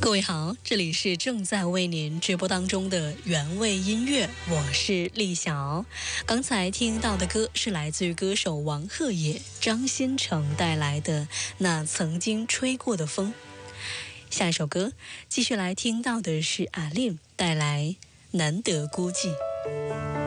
各位好，这里是正在为您直播当中的原味音乐，我是丽晓。刚才听到的歌是来自于歌手王鹤野、张新成带来的《那曾经吹过的风》。下一首歌继续来听到的是阿令带来《难得孤寂》。